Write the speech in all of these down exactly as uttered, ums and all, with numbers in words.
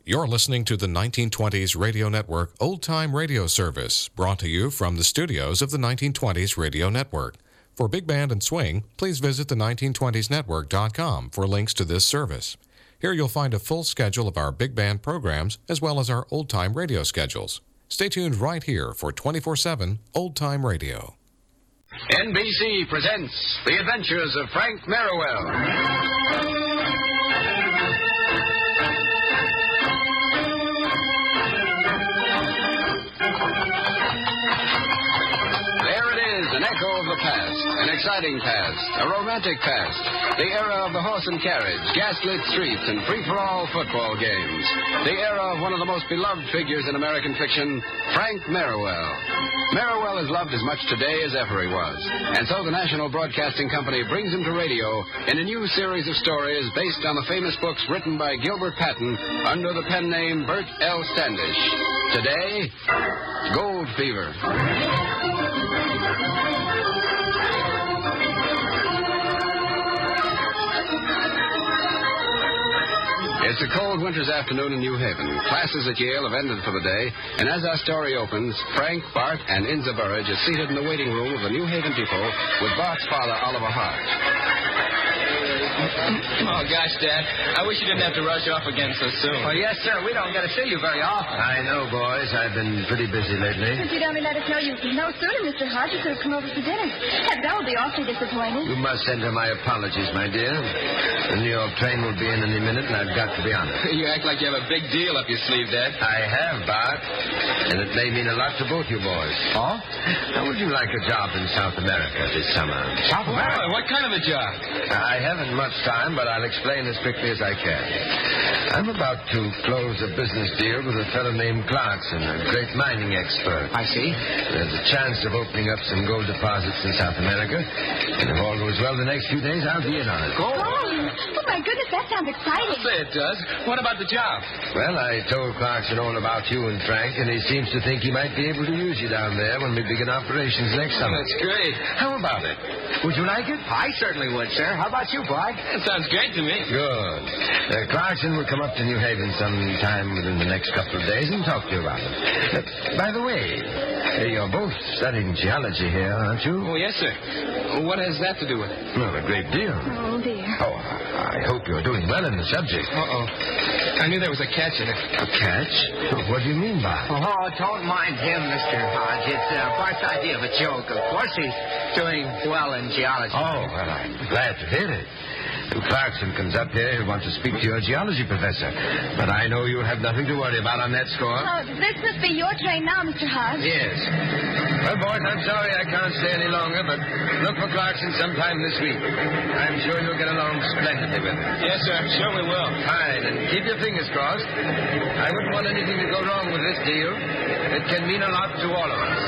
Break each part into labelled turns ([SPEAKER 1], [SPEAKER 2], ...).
[SPEAKER 1] You're listening to the nineteen twenties Radio Network Old Time Radio Service, brought to you from the studios of the nineteen twenties Radio Network. For Big Band and Swing, please visit the nineteen twenties network dot com for links to this service. Here you'll find a full schedule of our big band programs as well as our old-time radio schedules. Stay tuned right here for twenty-four seven Old Time Radio.
[SPEAKER 2] N B C presents The Adventures of Frank Merriwell. An echo of the past, an exciting past, a romantic past, the era of the horse and carriage, gaslit streets, and free-for-all football games. The era of one of the most beloved figures in American fiction, Frank Merriwell. Merriwell is loved as much today as ever he was, and so the National Broadcasting Company brings him to radio in a new series of stories based on the famous books written by Gilbert Patton under the pen name Bert L. Standish. Today, Gold Fever. It's a cold winter's afternoon in New Haven. Classes at Yale have ended for the day, and as our story opens, Frank, Bart, and Inza Burridge are seated in the waiting room of the New Haven Depot with Bart's father, Oliver Hart.
[SPEAKER 3] Oh, gosh, Dad. I wish you didn't have to rush off again so soon.
[SPEAKER 4] Well, yes, sir. We don't get to see you very often.
[SPEAKER 5] I know, boys. I've been pretty busy lately.
[SPEAKER 6] If you'd only let us know you no sooner, Mister Hart, you could have come over for dinner. Heck, that would be awfully disappointing.
[SPEAKER 5] You must send her my apologies, my dear. The New York train will be in any minute, and I've got to be on it.
[SPEAKER 3] You act like you have a big deal up your sleeve, Dad.
[SPEAKER 5] I have, Bart. And it may mean a lot to both you boys.
[SPEAKER 4] Oh?
[SPEAKER 5] How would you like a job in South America this summer?
[SPEAKER 4] South America?
[SPEAKER 3] Well, what kind of a job?
[SPEAKER 5] I haven't much time, but I'll explain as quickly as I can. I'm about to close a business deal with a fellow named Clarkson, a great mining expert.
[SPEAKER 4] I see.
[SPEAKER 5] There's a chance of opening up some gold deposits in South America. And if all goes well the next few days, I'll be in on it.
[SPEAKER 6] Gold? Oh, my goodness, that sounds exciting.
[SPEAKER 3] I'll say it does. What about the job?
[SPEAKER 5] Well, I told Clarkson all about you and Frank, and he seems to think he might be able to use you down there when we begin operations next summer.
[SPEAKER 3] That's great. How about it?
[SPEAKER 5] Would you like it?
[SPEAKER 4] I certainly would, sir. How about you, Bart?
[SPEAKER 3] That sounds great to me.
[SPEAKER 5] Good. Uh, Clarkson will come up to New Haven sometime within the next couple of days and talk to you about it. Uh, by the way, uh, you're both studying geology here, aren't you?
[SPEAKER 3] Oh, yes, sir. What has that to do with it?
[SPEAKER 5] Well, a great deal.
[SPEAKER 6] Oh, dear.
[SPEAKER 5] Oh, I hope you're doing well in the subject.
[SPEAKER 3] Uh-oh. I knew there was a catch in it.
[SPEAKER 5] A catch? What do you mean by it?
[SPEAKER 4] Oh, don't mind him, Mister Hodge. It's uh, Bart's idea of a joke. Of course he's doing well in geology.
[SPEAKER 5] Oh, well, I'm glad to hear it. When Clarkson comes up here, he'll want to speak to your geology professor. But I know you'll have nothing to worry about on that score.
[SPEAKER 6] Oh, this must be your train now, Mister Hodge.
[SPEAKER 5] Yes. Well, boys, I'm sorry I can't stay any longer, but look for Clarkson sometime this week. I'm sure you'll get along splendidly with him.
[SPEAKER 3] Yes, sir. I'm sure we will.
[SPEAKER 5] Fine, and keep your fingers crossed. I wouldn't want anything to go wrong with this deal. It can mean a lot to all of us.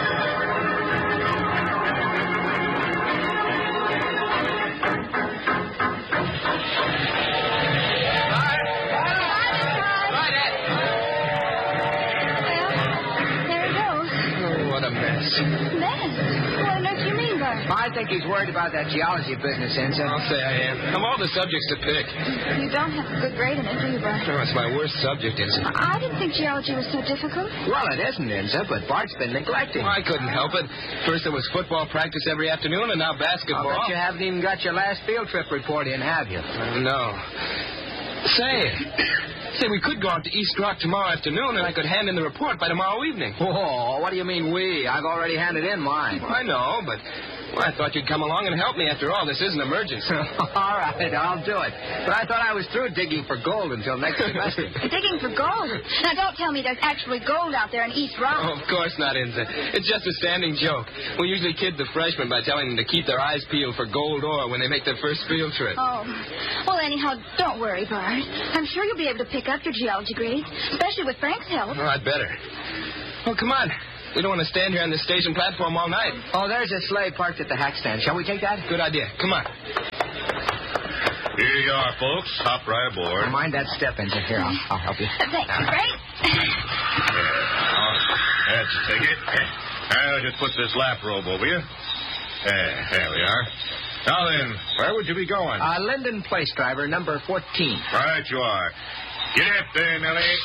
[SPEAKER 6] Mess? What on earth do you mean, Bart?
[SPEAKER 4] I think he's worried about that geology business, Ensign.
[SPEAKER 3] I'll say I am. Of all the subjects to pick.
[SPEAKER 6] You don't have a good grade in it, do you, Bart?
[SPEAKER 3] Oh, it's my worst subject, Ensign.
[SPEAKER 6] I didn't think geology was so difficult.
[SPEAKER 4] Well, it isn't, Ensign, but Bart's been neglecting.
[SPEAKER 3] Well, I couldn't help it. First there was football practice every afternoon, and now basketball.
[SPEAKER 4] I bet you haven't even got your last field trip report in, have you?
[SPEAKER 3] Uh, no. Say, say, we could go out to East Rock tomorrow afternoon, and I could hand in the report by tomorrow evening.
[SPEAKER 4] Oh, what do you mean we? I've already handed in mine.
[SPEAKER 3] Well, I know, but well, I thought you'd come along and help me. After all, this is an emergency.
[SPEAKER 4] All right, I'll do it. But I thought I was through digging for gold until next semester.
[SPEAKER 6] Digging for gold? Now, don't tell me there's actually gold out there in East Rock.
[SPEAKER 3] Oh, of course not, Inza. It's just a standing joke. We usually kid the freshmen by telling them to keep their eyes peeled for gold ore when they make their first field trip.
[SPEAKER 6] Oh. Well, anyhow, don't worry, Bart. I'm sure you'll be able to pick up your geology grades, especially with Frank's help.
[SPEAKER 3] Oh, I'd better. Well, come on. We don't want to stand here on the station platform all night.
[SPEAKER 4] Oh, there's a sleigh parked at the hack stand. Shall we take that?
[SPEAKER 3] Good idea. Come on.
[SPEAKER 7] Here you are, folks. Hop right aboard.
[SPEAKER 4] Now mind that step, Ensign. Here, I'll, I'll help you.
[SPEAKER 6] Thank you, Frank.
[SPEAKER 7] Yeah. That's a ticket. I'll just put this lap robe over you. There, there we are. Now then, where would you be going?
[SPEAKER 4] Uh, Linden Place, driver, number fourteen.
[SPEAKER 7] Right you are. Get up there, Nellie.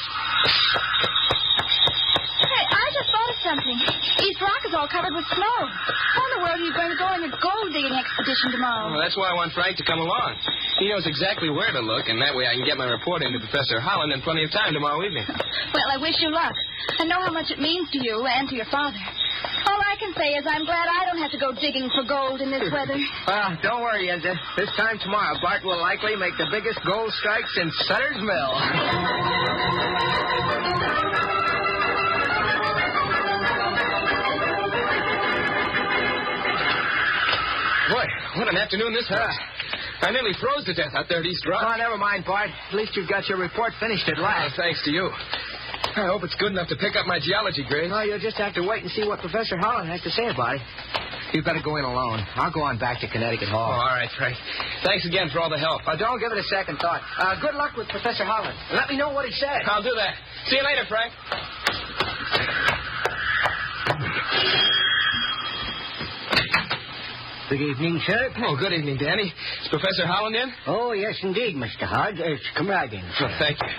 [SPEAKER 6] Hey, I just thought of something. East Rock is all covered with snow. How in the world are you going to go on your gold digging expedition tomorrow?
[SPEAKER 3] Well, that's why I want Frank to come along. He knows exactly where to look, and that way I can get my report into Professor Holland in plenty of time tomorrow evening.
[SPEAKER 6] Well, I wish you luck. I know how much it means to you and to your father. All I can say is I'm glad I don't have to go digging for gold in this weather.
[SPEAKER 4] Well, don't worry, Enza. This time tomorrow, Bart will likely make the biggest gold strikes in Sutter's Mill.
[SPEAKER 3] Boy, what an afternoon this was. I nearly froze to death out there at East Rock.
[SPEAKER 4] Oh, never mind, Bart. At least you've got your report finished at
[SPEAKER 3] Oh,
[SPEAKER 4] last.
[SPEAKER 3] thanks to you. I hope it's good enough to pick up my geology grades.
[SPEAKER 4] Well, you'll just have to wait and see what Professor Holland has to say about it. You better go in alone. I'll go on back to Connecticut
[SPEAKER 3] Oh,
[SPEAKER 4] Hall.
[SPEAKER 3] all right, Frank. Thanks again for all the help.
[SPEAKER 4] Uh, don't give it a second thought. Uh, good luck with Professor Holland. Let me know what he says.
[SPEAKER 3] I'll do that. See you later, Frank.
[SPEAKER 8] Good evening, sir.
[SPEAKER 3] Oh, good evening, Danny. Is Professor Holland in?
[SPEAKER 8] Oh, yes, indeed, Mister Hodge. Uh, come right in, sir.
[SPEAKER 3] Oh, thank you.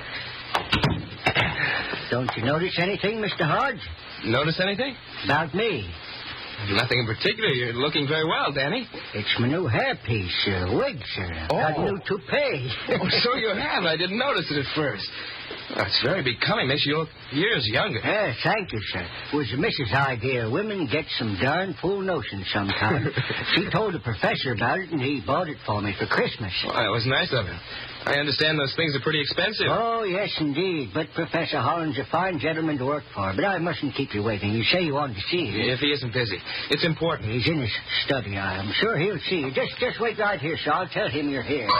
[SPEAKER 8] Don't you notice anything, Mister Hodge?
[SPEAKER 3] Notice anything?
[SPEAKER 8] About me?
[SPEAKER 3] Nothing in particular. You're looking very well, Danny.
[SPEAKER 8] It's my new hairpiece, uh, wig, sir.
[SPEAKER 3] Oh.
[SPEAKER 8] Got a new toupee.
[SPEAKER 3] Oh, so you have. I didn't notice it at first. Well, it's very becoming. Makes you look years younger.
[SPEAKER 8] Yes, thank you, sir. It was the missus' idea. Women get some darn fool notions sometimes. She told the professor about it, and he bought it for me for Christmas.
[SPEAKER 3] Well, that was nice of him. I understand those things are pretty expensive.
[SPEAKER 8] Oh, yes, indeed. But Professor Holland's a fine gentleman to work for. But I mustn't keep you waiting. You say you wanted to see him.
[SPEAKER 3] If he isn't busy. It's important.
[SPEAKER 8] He's in his study. I'm sure he'll see you. Just, just wait right here, sir. I'll tell him you're here.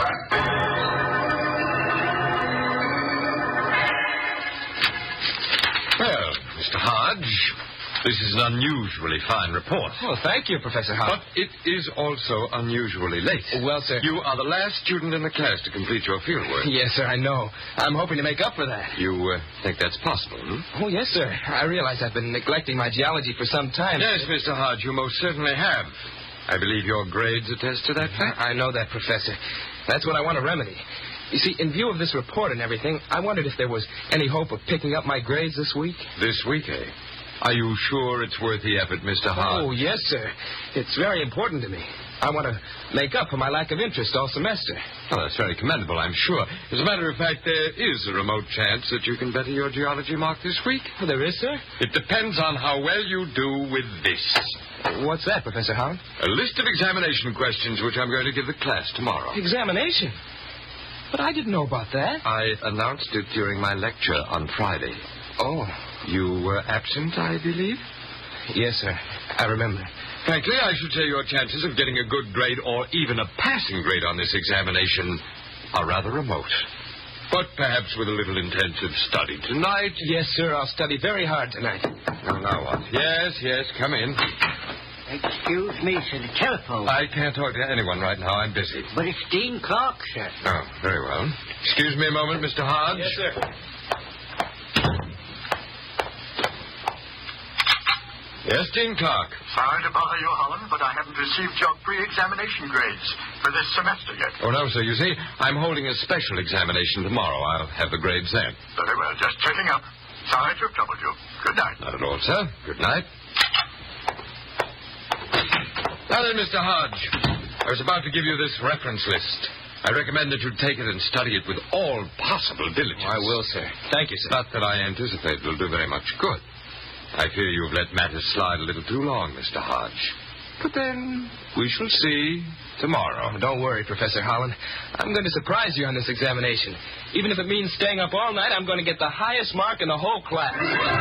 [SPEAKER 5] Well, Mister Hodge, this is an unusually fine report.
[SPEAKER 3] Well, thank you, Professor Holland.
[SPEAKER 5] But it is also unusually late.
[SPEAKER 3] Well, sir.
[SPEAKER 5] You are the last student in the class to complete your fieldwork.
[SPEAKER 3] Yes, sir, I know. I'm hoping to make up for that.
[SPEAKER 5] You uh, think that's possible, hmm?
[SPEAKER 3] Oh, yes, sir. I realize I've been neglecting my geology for some time.
[SPEAKER 5] Yes, Mister Hodge, you most certainly have. I believe your grades attest to that fact.
[SPEAKER 3] I know that, Professor. That's what I want to remedy. You see, in view of this report and everything, I wondered if there was any hope of picking up my grades this week.
[SPEAKER 5] This week, eh? Are you sure it's worth the effort, Mister Hodge?
[SPEAKER 3] Oh, yes, sir. It's very important to me. I want to make up for my lack of interest all semester.
[SPEAKER 5] Well, that's very commendable, I'm sure. As a matter of fact, there is a remote chance that you can better your geology mark this week.
[SPEAKER 3] Oh, there is, sir?
[SPEAKER 5] It depends on how well you do with this.
[SPEAKER 3] What's that, Professor Holland?
[SPEAKER 5] A list of examination questions which I'm going to give the class tomorrow.
[SPEAKER 3] Examination? But I didn't know about that.
[SPEAKER 5] I announced it during my lecture on Friday.
[SPEAKER 3] Oh.
[SPEAKER 5] You were absent, I believe?
[SPEAKER 3] Yes, sir. I remember.
[SPEAKER 5] Frankly, I should say your chances of getting a good grade or even a passing grade on this examination are rather remote. But perhaps with a little intensive study tonight.
[SPEAKER 3] Yes, sir. I'll study very hard tonight.
[SPEAKER 5] Now, now what? Yes, yes, come in.
[SPEAKER 8] Excuse me, sir. The telephone.
[SPEAKER 5] I can't talk to anyone right now. I'm busy.
[SPEAKER 8] But it's Dean Clark, sir.
[SPEAKER 5] Oh, very well. Excuse me a moment, Mister Hodge.
[SPEAKER 3] Yes, sir.
[SPEAKER 5] Yes, Dean Clark.
[SPEAKER 9] Sorry to bother you, Holland, but I haven't received your pre-examination grades for this semester yet.
[SPEAKER 5] Oh, no, sir. You see, I'm holding a special examination tomorrow. I'll have the grades then.
[SPEAKER 9] Very well, just checking up. Sorry to have troubled you. Good night.
[SPEAKER 5] Not at all, sir. Good night. Now then, Mister Hodge, I was about to give you this reference list. I recommend that you take it and study it with all possible diligence.
[SPEAKER 3] I will, sir. Thank you, sir.
[SPEAKER 5] Not that I anticipate it will do very much good. I fear you've let matters slide a little too long, Mister Hodge. But then, we shall see tomorrow.
[SPEAKER 3] Oh, don't worry, Professor Holland. I'm going to surprise you on this examination. Even if it means staying up all night, I'm going to get the highest mark in the whole class.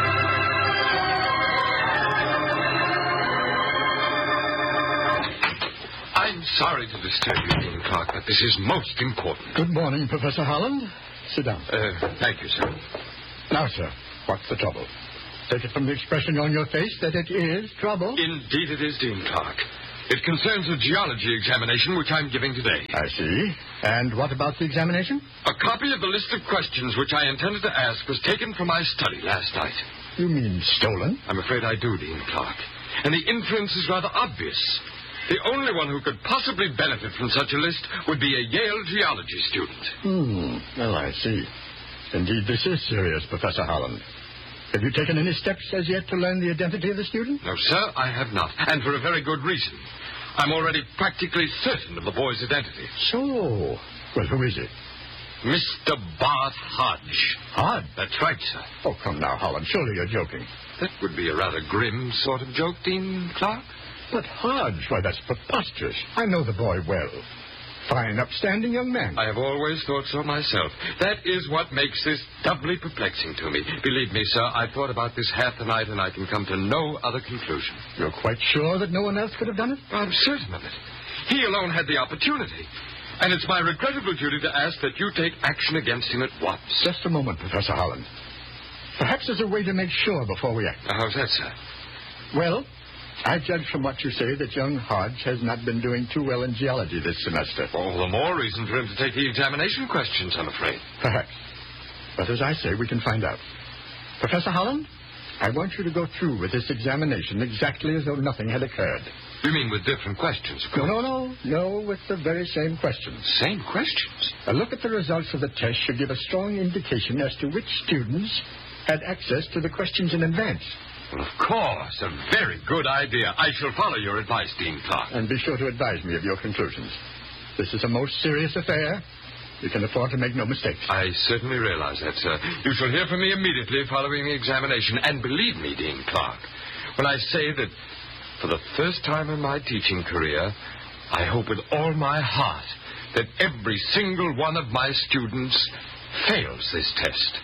[SPEAKER 5] I'm sorry to disturb you, Dean Clark, but this is most important.
[SPEAKER 10] Good morning, Professor Holland. Sit down.
[SPEAKER 5] Uh, thank you, sir.
[SPEAKER 10] Now, sir, what's the trouble? Take it from the expression on your face that it is trouble.
[SPEAKER 5] Indeed it is, Dean Clark. It concerns a geology examination which I'm giving today.
[SPEAKER 10] I see. And what about the examination?
[SPEAKER 5] A copy of the list of questions which I intended to ask was taken from my study last night.
[SPEAKER 10] You mean stolen?
[SPEAKER 5] I'm afraid I do, Dean Clark. And the inference is rather obvious. The only one who could possibly benefit from such a list would be a Yale geology student.
[SPEAKER 10] Hmm. Well, I see. Indeed, this is serious, Professor Holland. Have you taken any steps as yet to learn the identity of the student?
[SPEAKER 11] No, sir, I have not. And for a very good reason. I'm already practically certain of the boy's identity.
[SPEAKER 10] So, well, who is it?
[SPEAKER 11] Mister Bart Hodge.
[SPEAKER 10] Hodge?
[SPEAKER 11] That's right, sir.
[SPEAKER 10] Oh, come now, Holland. Surely you're joking.
[SPEAKER 11] That would be a rather grim sort of joke, Dean Clark.
[SPEAKER 10] But Hodge, why, that's preposterous. I know the boy well. Fine, upstanding young man.
[SPEAKER 11] I have always thought so myself. That is what makes this doubly perplexing to me. Believe me, sir, I've thought about this half the night, and I can come to no other conclusion.
[SPEAKER 10] You're quite sure that no one else could have done it?
[SPEAKER 11] I'm certain of it. He alone had the opportunity. And it's my regrettable duty to ask that you take action against him at once.
[SPEAKER 10] Just a moment, Professor Holland. Perhaps there's a way to make sure before we act.
[SPEAKER 11] Uh, how's that, sir?
[SPEAKER 10] Well, I judge from what you say that young Hodge has not been doing too well in geology this semester.
[SPEAKER 11] All the more reason for him to take the examination questions, I'm afraid.
[SPEAKER 10] Perhaps. But as I say, we can find out. Professor Holland, I want you to go through with this examination exactly as though nothing had occurred.
[SPEAKER 11] You mean with different questions, of course?
[SPEAKER 10] No, no, no. No, with the very same questions.
[SPEAKER 11] Same questions?
[SPEAKER 10] A look at the results of the test should give a strong indication as to which students had access to the questions in advance.
[SPEAKER 11] Well, of course. A very good idea. I shall follow your advice, Dean Clark.
[SPEAKER 10] And be sure to advise me of your conclusions. This is a most serious affair. You can afford to make no mistakes.
[SPEAKER 11] I certainly realize that, sir. You shall hear from me immediately following the examination. And believe me, Dean Clark, when I say that for the first time in my teaching career, I hope with all my heart that every single one of my students fails this test.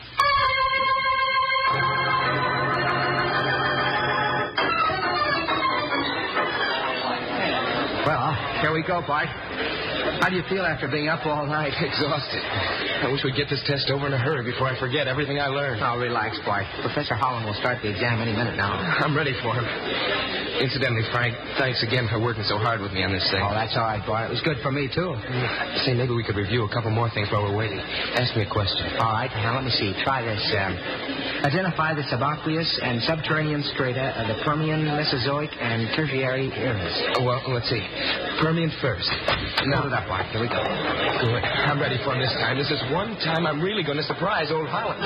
[SPEAKER 4] Well, here we go, Bart. How do you feel after being up all night?
[SPEAKER 3] Exhausted. I wish we'd get this test over in a hurry before I forget everything I learned.
[SPEAKER 4] Oh, relax, Bart. Professor Holland will start the exam any minute now.
[SPEAKER 3] I'm ready for him. Incidentally, Frank, thanks again for working so hard with me on this thing.
[SPEAKER 4] Oh, that's all right, Bart. It was good for me, too.
[SPEAKER 3] Say, maybe we could review a couple more things while we're waiting. Ask me a question.
[SPEAKER 4] All right. Now, let me see. Try this. Um, identify the subaqueous and subterranean strata of the Permian, Mesozoic, and Tertiary eras.
[SPEAKER 3] Oh, well, let's see. Permian first.
[SPEAKER 4] Now, hold it up, Bart. Here we go.
[SPEAKER 3] Good. I'm ready for him this time. This is one time I'm really going to surprise old Holland.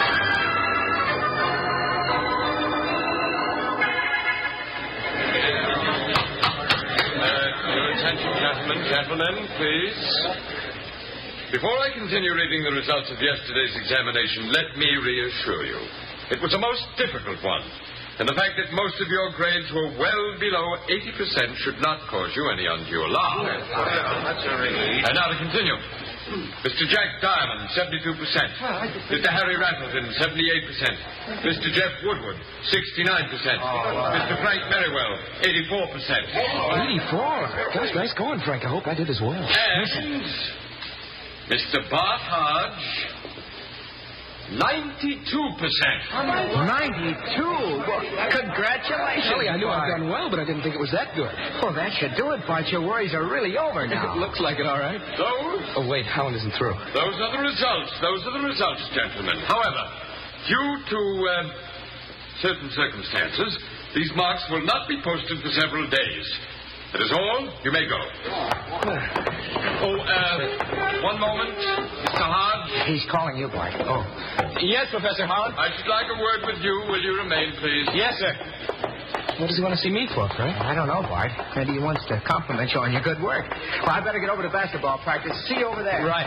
[SPEAKER 11] Attention, gentlemen, gentlemen, please. Before I continue reading the results of yesterday's examination, let me reassure you. It was a most difficult one, and the fact that most of your grades were well below eighty percent should not cause you any undue alarm.
[SPEAKER 7] That's a relief.
[SPEAKER 11] And now to continue. Mister Jack Diamond, seventy-two percent. Mister Harry Rattleton, seventy-eight percent. Mister Jeff Woodward, sixty-nine percent. Mister Frank Merriwell, eighty-four percent.
[SPEAKER 3] eighty-four? Gosh, nice going, Frank. I hope I did as well.
[SPEAKER 11] And Mister Bart Hodge, ninety-two percent.
[SPEAKER 4] ninety-two? Well, congratulations.
[SPEAKER 3] Surely I knew
[SPEAKER 4] Bart.
[SPEAKER 3] I'd done well, but I didn't think it was that good.
[SPEAKER 4] Well, that should do it, Bart. Your worries are really over now.
[SPEAKER 3] It looks like it, all right.
[SPEAKER 11] Those?
[SPEAKER 3] Oh, wait, Holland isn't through.
[SPEAKER 11] Those are the results. Those are the results, gentlemen. However, due to uh, certain circumstances, these marks will not be posted for several days. That is all. You may go. Oh, uh, one moment. Mister Hodge.
[SPEAKER 4] He's calling you, Bart.
[SPEAKER 3] Oh. Yes, Professor Holland?
[SPEAKER 11] I should like a word with you. Will you remain, please?
[SPEAKER 3] Yes, sir. What does he want to see me for, Frank?
[SPEAKER 4] I don't know, Bart. Maybe he wants to compliment you on your good work. Well, I better get over to basketball practice. See you over there.
[SPEAKER 3] Right.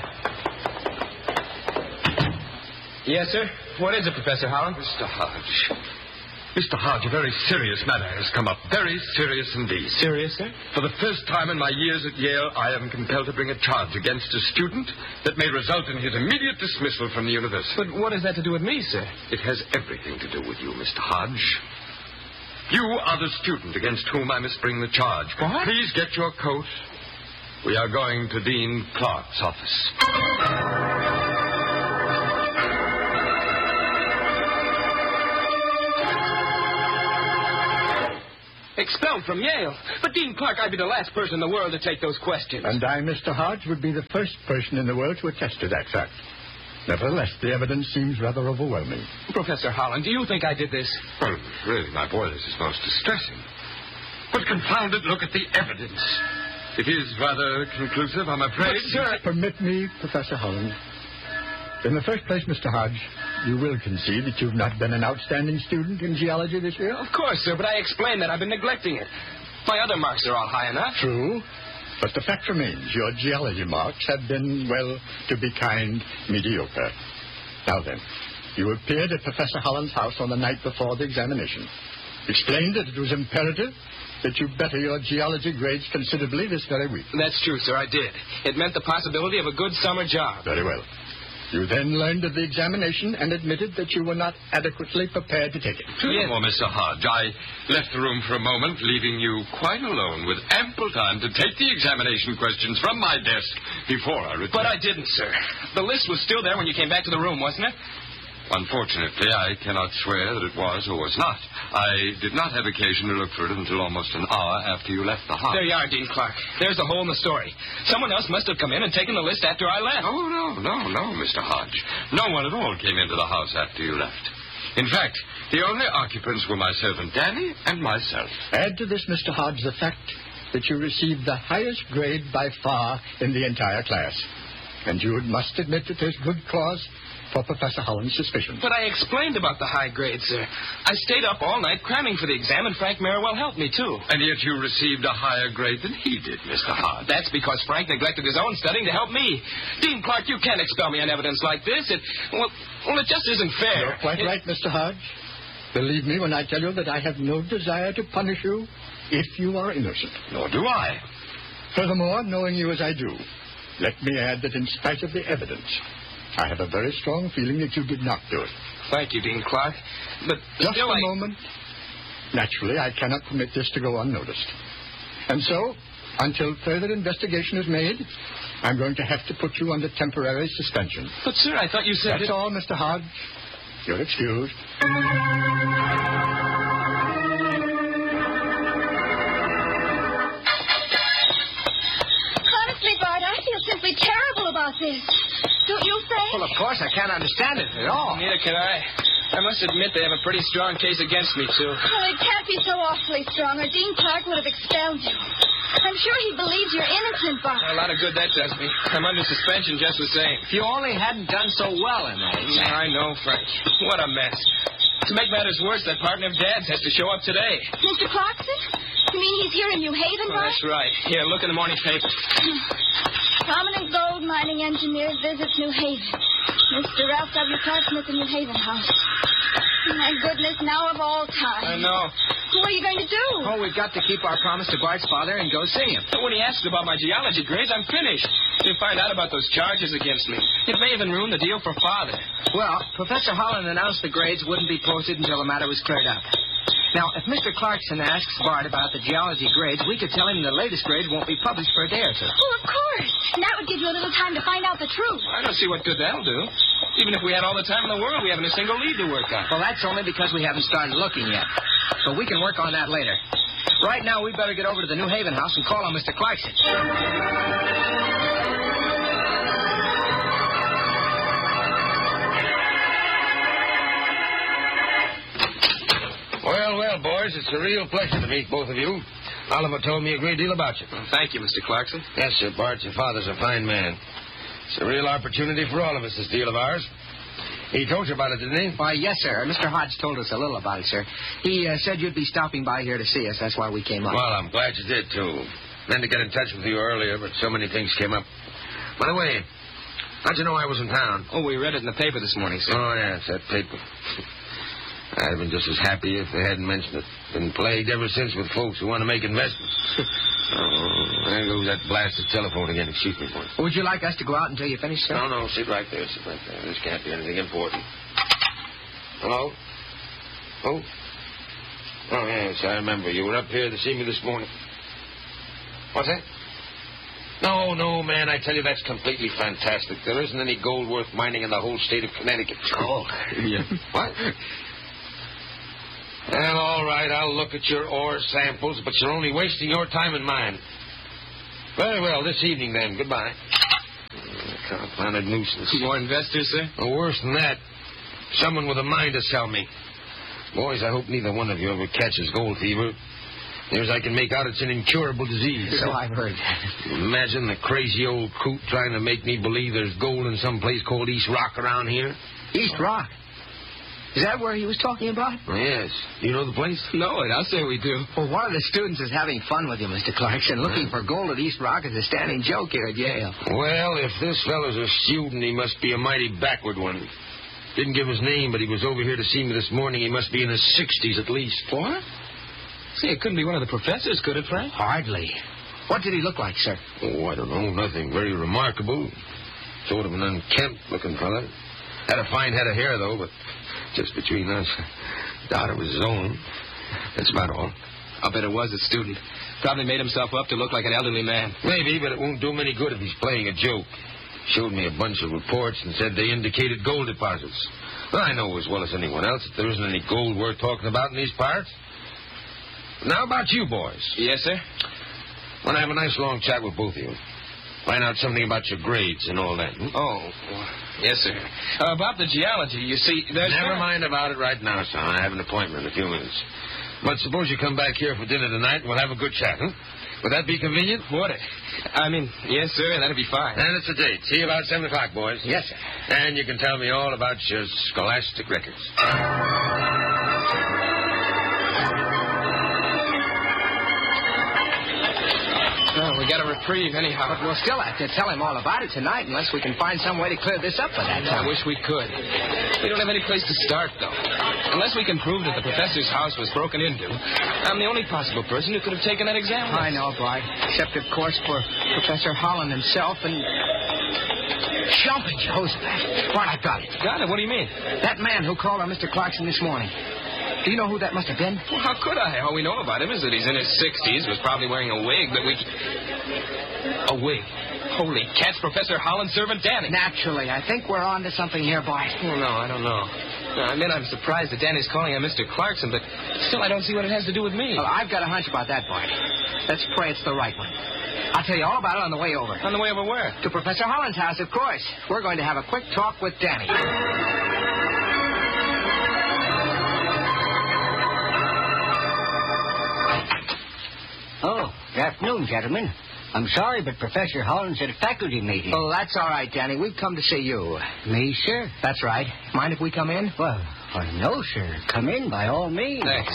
[SPEAKER 3] Yes, sir? What is it, Professor Holland?
[SPEAKER 11] Mister Hodge. Mister Hodge, a very serious matter has come up. Very serious indeed.
[SPEAKER 3] Serious, sir?
[SPEAKER 11] For the first time in my years at Yale, I am compelled to bring a charge against a student that may result in his immediate dismissal from the university.
[SPEAKER 3] But what has that to do with me, sir?
[SPEAKER 11] It has everything to do with you, Mister Hodge. You are the student against whom I must bring the charge.
[SPEAKER 3] What?
[SPEAKER 11] Please get your coat. We are going to Dean Clark's office.
[SPEAKER 3] Expelled from Yale. But, Dean Clark, I'd be the last person in the world to take those questions.
[SPEAKER 10] And I, Mister Hodge, would be the first person in the world to attest to that fact. Nevertheless, the evidence seems rather overwhelming.
[SPEAKER 3] Professor Holland, do you think I did this?
[SPEAKER 11] Well, really, my boy, this is most distressing. But confound it, look at the evidence. It is rather conclusive, I'm afraid.
[SPEAKER 3] But, sir...
[SPEAKER 10] Permit me, Professor Holland. In the first place, Mister Hodge, you will concede that you've not been an outstanding student in geology this year?
[SPEAKER 3] Of course, sir, but I explained that I've been neglecting it. My other marks are all high enough.
[SPEAKER 10] True. But the fact remains, your geology marks have been, well, to be kind, mediocre. Now then, you appeared at Professor Holland's house on the night before the examination. Explained that it was imperative that you better your geology grades considerably this very week.
[SPEAKER 3] That's true, sir, I did. It meant the possibility of a good summer job.
[SPEAKER 10] Very well. You then learned of the examination and admitted that you were not adequately prepared to take it.
[SPEAKER 11] Yes. Oh, Mister Hodge, I left the room for a moment, leaving you quite alone with ample time to take the examination questions from my desk before I returned.
[SPEAKER 3] But I didn't, sir. The list was still there when you came back to the room, wasn't it?
[SPEAKER 11] Unfortunately, I cannot swear that it was or was not. I did not have occasion to look for it until almost an hour after you left the house.
[SPEAKER 3] There you are, Dean Clark. There's the hole in the story. Someone else must have come in and taken the list after I left.
[SPEAKER 11] Oh, no, no, no, Mister Hodge. No one at all came into the house after you left. In fact, the only occupants were my servant Danny and myself.
[SPEAKER 10] Add to this, Mister Hodge, the fact that you received the highest grade by far in the entire class. And you must admit that there's good cause for Professor Holland's suspicions.
[SPEAKER 3] But I explained about the high grade, sir. I stayed up all night cramming for the exam, and Frank Merriwell helped me, too.
[SPEAKER 11] And yet you received a higher grade than he did, Mister Hodge.
[SPEAKER 3] That's because Frank neglected his own studying to help me. Dean Clark, you can't expel me on evidence like this. It, well, well it just isn't fair.
[SPEAKER 10] You're quite
[SPEAKER 3] it...
[SPEAKER 10] right, Mister Hodge. Believe me when I tell you that I have no desire to punish you if you are innocent.
[SPEAKER 11] Nor do I.
[SPEAKER 10] Furthermore, knowing you as I do, let me add that in spite of the evidence, I have a very strong feeling that you did not do it.
[SPEAKER 3] Thank you, Dean Clark. But
[SPEAKER 10] Just
[SPEAKER 3] still
[SPEAKER 10] a
[SPEAKER 3] I...
[SPEAKER 10] moment. Naturally, I cannot permit this to go unnoticed. And so, until further investigation is made, I'm going to have to put you under temporary suspension.
[SPEAKER 3] But, sir, I thought you said...
[SPEAKER 10] That's
[SPEAKER 3] it...
[SPEAKER 10] all, Mister Hodge. You're excused.
[SPEAKER 6] Honestly, Bart, I feel simply terrible about this. Don't you, Frank?
[SPEAKER 4] Well, of course, I can't understand it at all.
[SPEAKER 3] Neither can I. I must admit they have a pretty strong case against me, too.
[SPEAKER 6] Well, it can't be so awfully strong, or Dean Clark would have expelled you. I'm sure he believes you're innocent, Bart.
[SPEAKER 3] A lot of good that does me. I'm under suspension just the same.
[SPEAKER 4] If you only hadn't done so well in that exam.
[SPEAKER 3] Yeah, I know, Frank. What a mess. To make matters worse, that partner of Dad's has to show up today.
[SPEAKER 6] Mister Clarkson? You mean he's here in New Haven,
[SPEAKER 3] Oh,
[SPEAKER 6] Bart?
[SPEAKER 3] that's right. Here, look in the morning paper.
[SPEAKER 6] Prominent gold mining engineer visits New Haven. Mister Ralph W. Clarkson at the New Haven house. My goodness, now of all time.
[SPEAKER 3] I know.
[SPEAKER 6] What are you going to do?
[SPEAKER 4] Oh, we've got to keep our promise to Bart's father and go see him.
[SPEAKER 3] But when he asked about my geology grades, I'm finished. He'll find out about those charges against me. It may even ruin the deal for Father.
[SPEAKER 4] Well, Professor Holland announced the grades wouldn't be posted until the matter was cleared up. Now, if Mister Clarkson asks Bart about the geology grades, we could tell him the latest grades won't be published for a day or two.
[SPEAKER 6] Oh, of course. And that would give you a little time to find out the truth.
[SPEAKER 3] I don't see what good that'll do. Even if we had all the time in the world, we haven't a single lead to work on.
[SPEAKER 4] Well, that's only because we haven't started looking yet. So we can work on that later. Right now, we better get over to the New Haven house and call on Mister Clarkson.
[SPEAKER 5] Well, well, boys, it's a real pleasure to meet both of you. Oliver told me a great deal about you.
[SPEAKER 3] Well, thank you, Mister Clarkson.
[SPEAKER 5] Yes, sir, Bart, your father's a fine man. It's a real opportunity for all of us, this deal of ours. He told you about it, didn't he?
[SPEAKER 4] Why, yes, sir. Mister Hodge told us a little about it, sir. He uh, said you'd be stopping by here to see us. That's why we came up.
[SPEAKER 5] Well, I'm glad you did, too. Meant to get in touch with you earlier, but so many things came up. By the way, how'd you know I was in town?
[SPEAKER 3] Oh, we read it in the paper this morning, sir.
[SPEAKER 5] Oh, yeah, it's that paper. I'd have been just as happy if they hadn't mentioned it. Been plagued ever since with folks who want to make investments. Oh, there goes that blasted telephone again. Excuse me, boy.
[SPEAKER 4] Would you like us to go out until you finish, sir?
[SPEAKER 5] No, no, sit right there, sit right there. This can't be anything important. Hello? Oh? Oh, yes, I remember. You were up here to see me this morning. What's that? No, no, man, I tell you, that's completely fantastic. There isn't any gold worth mining in the whole state of Connecticut.
[SPEAKER 4] Gold?
[SPEAKER 5] Yeah. What? Well, all right, I'll look at your ore samples, but you're only wasting your time and mine. Very well, this evening, then. Goodbye. Confounded nuisance.
[SPEAKER 3] More investors, sir?
[SPEAKER 5] Well, worse than that. Someone with a mind to sell me. Boys, I hope neither one of you ever catches gold fever. Near as I can make out, it's an incurable disease.
[SPEAKER 4] So I've heard.
[SPEAKER 5] Imagine the crazy old coot trying to make me believe there's gold in some place called East Rock around here.
[SPEAKER 4] East Rock? Is that where he was talking about?
[SPEAKER 5] Oh, yes. You know the place?
[SPEAKER 3] No, I'll say we do.
[SPEAKER 4] Well, one of the students is having fun with you, Mister Clarkson. Looking for gold at East Rock is a standing joke here at Yale.
[SPEAKER 5] Well, if this fellow's a student, he must be a mighty backward one. Didn't give his name, but he was over here to see me this morning. He must be in his sixties at least.
[SPEAKER 3] What? See, it couldn't be one of the professors, could it, Frank?
[SPEAKER 4] Hardly. What did he look like, sir?
[SPEAKER 5] Oh, I don't know. Nothing very remarkable. Sort of an unkempt-looking fellow. Had a fine head of hair, though, but just between us, doubt it was his own. That's about all.
[SPEAKER 3] I'll bet it was a student. Probably made himself up to look like an elderly man.
[SPEAKER 5] Maybe, but it won't do him any good if he's playing a joke. Showed me a bunch of reports and said they indicated gold deposits. Well, I know as well as anyone else that there isn't any gold worth talking about in these parts. Now about you boys.
[SPEAKER 3] Yes, sir?
[SPEAKER 5] I want to have a nice long chat with both of you. Find out something about your grades and all that. Hmm?
[SPEAKER 3] Oh, yes, sir. Uh, about the geology, you see, there's...
[SPEAKER 5] Never mind about it right now, son. I have an appointment in a few minutes. But suppose you come back here for dinner tonight and we'll have a good chat, huh? Would that be convenient?
[SPEAKER 3] Would it? I mean, yes, sir, that'd be fine.
[SPEAKER 5] And it's a date. See you about seven o'clock, boys.
[SPEAKER 4] Yes, sir.
[SPEAKER 5] And you can tell me all about your scholastic records.
[SPEAKER 3] Well, we got a reprieve anyhow.
[SPEAKER 4] But we'll still have to tell him all about it tonight unless we can find some way to clear this up for that
[SPEAKER 3] I
[SPEAKER 4] time.
[SPEAKER 3] wish we could. We don't have any place to start, though. Unless we can prove that the professor's house was broken into, I'm the only possible person who could have taken that exam.
[SPEAKER 4] I know, Bart. Except, of course, for Professor Holland himself and... Jumping Jehoshaphat. Bart, I got it.
[SPEAKER 3] Got it? What do you mean?
[SPEAKER 4] That man who called on Mister Clarkson this morning. Do you know who that must have been?
[SPEAKER 3] Well, how could I? All we know about him is that he's in his sixties, was probably wearing a wig that we... A wig? Holy cats, Professor Holland's servant Danny.
[SPEAKER 4] Naturally. I think we're on to something here, Bart.
[SPEAKER 3] Oh, no, I don't know. No, I mean, I'm surprised that Danny's calling on Mister Clarkson, but still I don't see what it has to do with me.
[SPEAKER 4] Well, I've got a hunch about that, Bart. Let's pray it's the right one. I'll tell you all about it on the way over.
[SPEAKER 3] On the way over where?
[SPEAKER 4] To Professor Holland's house, of course. We're going to have a quick talk with Danny.
[SPEAKER 8] Oh, good afternoon, gentlemen. I'm sorry, but Professor Holland's at a faculty meeting.
[SPEAKER 4] Oh, that's all right, Danny. We've come to see you.
[SPEAKER 8] Me, sir?
[SPEAKER 4] That's right. Mind if we come in?
[SPEAKER 8] Well, well, no, sir. Come in by all means.
[SPEAKER 3] Thanks.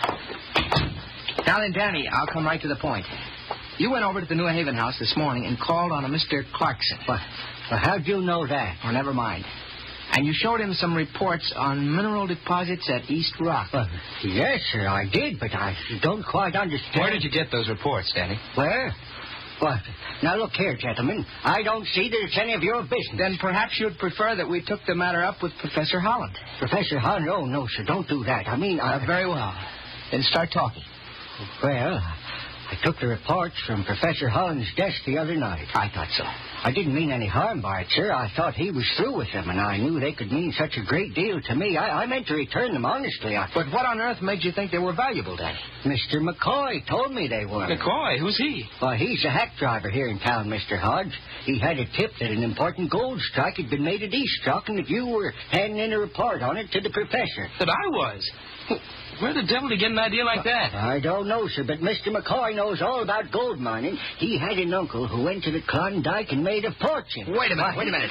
[SPEAKER 4] Now then, Danny, I'll come right to the point. You went over to the New Haven house this morning and called on a Mister Clarkson.
[SPEAKER 8] Well, well how'd you know that?
[SPEAKER 4] Oh, never mind. And you showed him some reports on mineral deposits at East Rock.
[SPEAKER 8] Well, yes, sir, I did, but I don't quite understand.
[SPEAKER 3] Where did you get those reports, Danny?
[SPEAKER 8] Where? What? Now, look here, gentlemen. I don't see that it's any of your business.
[SPEAKER 4] Then perhaps you'd prefer that we took the matter up with Professor Holland.
[SPEAKER 8] Professor Holland? Oh, no, sir, don't do that. I mean, I...
[SPEAKER 4] Uh, very well. Then start talking.
[SPEAKER 8] Well, I took the reports from Professor Holland's desk the other night.
[SPEAKER 4] I thought so.
[SPEAKER 8] I didn't mean any harm by it, sir. I thought he was through with them, and I knew they could mean such a great deal to me. I, I meant to return them, honestly. I...
[SPEAKER 4] But what on earth made you think they were valuable, Danny?
[SPEAKER 8] Mister McCoy told me they were.
[SPEAKER 3] McCoy? Who's he?
[SPEAKER 8] Well, he's a hack driver here in town, Mister Hodge. He had a tip that an important gold strike had been made at East Rock, and that you were handing in a report on it to the professor.
[SPEAKER 3] That I was? Where the devil did he get an idea like that?
[SPEAKER 8] I don't know, sir, but Mister McCoy knows all about gold mining. He had an uncle who went to the Klondike and made a fortune.
[SPEAKER 4] Wait a minute, wait a minute.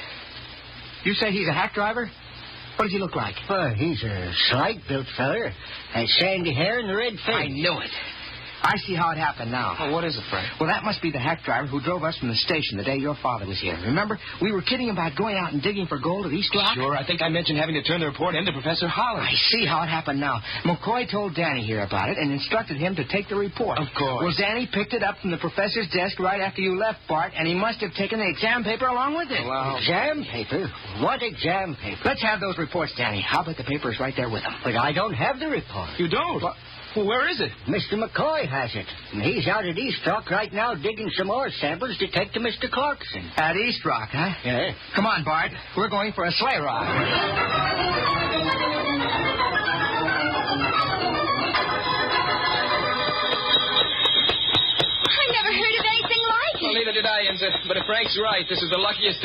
[SPEAKER 4] You say he's a hack driver? What does he look like?
[SPEAKER 8] Well, he's a slight-built feller. Has sandy hair and a red face.
[SPEAKER 4] I knew it. I see how it happened now.
[SPEAKER 3] Oh, what is it, Frank?
[SPEAKER 4] Well, that must be the hack driver who drove us from the station the day your father was here. Remember? We were kidding about going out and digging for gold at East Rock.
[SPEAKER 3] Sure, I think I mentioned having to turn the report in to Professor Holland.
[SPEAKER 4] I see how it happened now. McCoy told Danny here about it and instructed him to take the report.
[SPEAKER 3] Of course.
[SPEAKER 4] Well, Danny picked it up from the professor's desk right after you left, Bart, and he must have taken the exam paper along with it.
[SPEAKER 3] Wow.
[SPEAKER 8] Exam paper? What exam paper?
[SPEAKER 4] Let's have those reports, Danny. I'll bet the paper's right there with them.
[SPEAKER 8] But I don't have the report.
[SPEAKER 3] You don't? Well, well, where is it?
[SPEAKER 8] Mister McCoy has it. And he's out at East Rock right now digging some ore samples to take to Mister Clarkson.
[SPEAKER 4] At East Rock, huh?
[SPEAKER 8] Yeah.
[SPEAKER 4] Come on, Bart. We're going for a sleigh ride.
[SPEAKER 6] I never heard of anything like it.
[SPEAKER 3] Well, neither did I, Enza. But if Frank's right, this is the luckiest